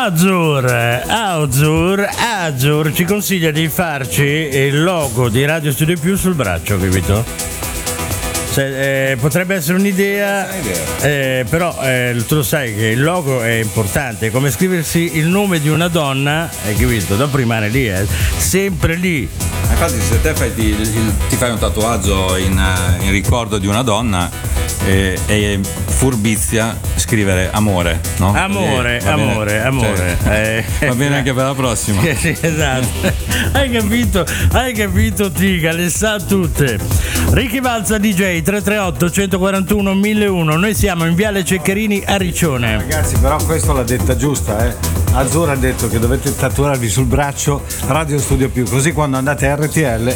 Azur ci consiglia di farci il logo di Radio Studio Più sul braccio, capito? Potrebbe essere un'idea, però tu lo sai che il logo è importante, è come scriversi il nome di una donna, hai capito? Dopo rimane lì, sempre lì. Infatti se te ti fai un tatuaggio in ricordo di una donna, è furbizia scrivere amore, no? Amore. Va bene anche per la prossima. Sì, esatto. Hai capito Tiga, le sa tutte. Ricky Balza DJ 338 141 1001. Noi siamo in Viale Ceccherini a Riccione. Ragazzi, però questo l'ha detta giusta, Azzurra ha detto che dovete tatuarvi sul braccio Radio Studio Più, così quando andate a RTL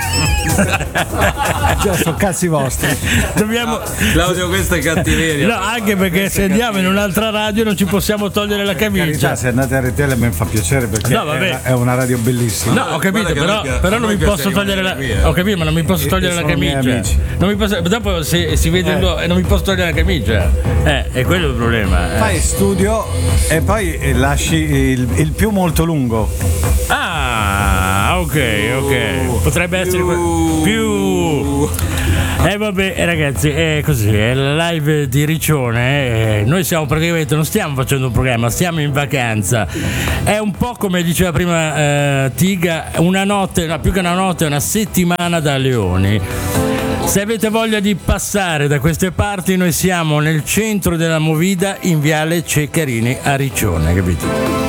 già sono cazzi vostri. Claudio, questa è cattiveria. No, anche perché se andiamo in un'altra radio non ci possiamo togliere la camicia. Se andate a RTL mi fa piacere perché è una radio bellissima. No, ho capito, però non mi posso togliere la ho capito, ma non mi posso togliere la camicia. Dopo si vede e non mi posso togliere la camicia. È quello il problema. Fai studio e poi lasci il più molto lungo. Ok. Potrebbe essere più. Vabbè, ragazzi, è così, è la live di Riccione. Noi siamo praticamente, non stiamo facendo un programma, stiamo in vacanza. È un po' come diceva prima Tiga, una notte, più che una notte, una settimana da leoni. Se avete voglia di passare da queste parti, noi siamo nel centro della movida in Viale Ceccherini a Riccione, capito?